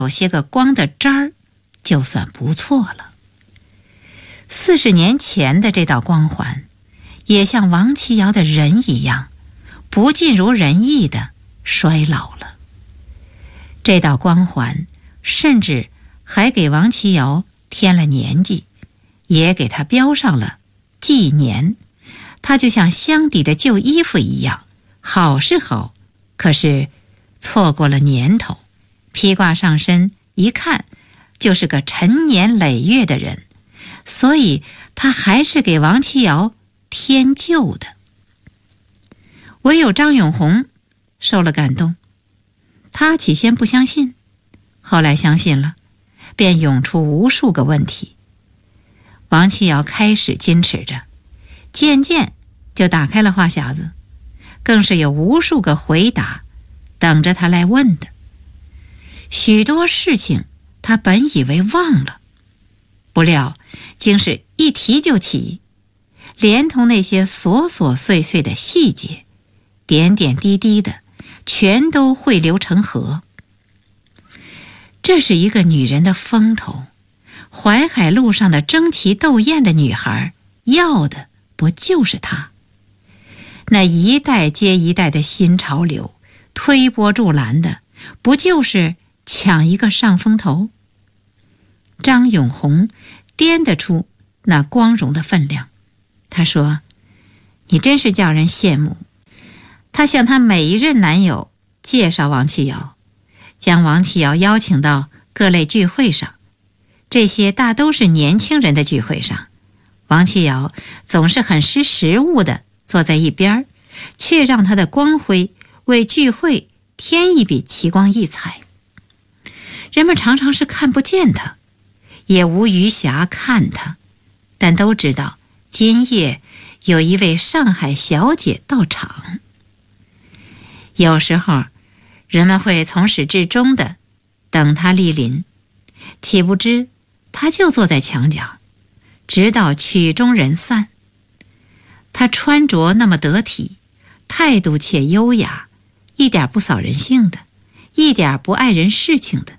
有些个光的渣儿，就算不错了。40年前的这道光环，也像王琦瑶的人一样，不尽如人意地衰老了。这道光环甚至还给王琦瑶添了年纪，也给他标上了纪年。他就像箱底的旧衣服一样，好是好，可是错过了年头，披挂上身一看就是个陈年累月的人，所以他还是给王琦瑶添旧的。唯有张永红受了感动，他起先不相信，后来相信了，便涌出无数个问题。王琦瑶开始矜持着，渐渐就打开了话匣子，更是有无数个回答等着他来问的。许多事情他本以为忘了，不料竟是一提就起，连同那些琐琐碎碎的细节，点点滴滴的全都汇流成河。这是一个女人的风头，淮海路上的争奇斗艳的女孩要的不就是她？那一代接一代的新潮流，推波助澜的不就是抢一个上风头？张永红掂得出那光荣的分量，他说：“你真是叫人羡慕。”他向他每一任男友介绍王琦瑶，将王琦瑶邀请到各类聚会上，这些大都是年轻人的聚会上，王琦瑶总是很识时务地坐在一边，却让他的光辉为聚会添一笔奇光异彩。人们常常是看不见他，也无余暇看他，但都知道今夜有一位上海小姐到场。有时候人们会从始至终的等他莅临，岂不知他就坐在墙角，直到曲终人散。他穿着那么得体，态度且优雅，一点不扫人性的，一点不碍人事情的，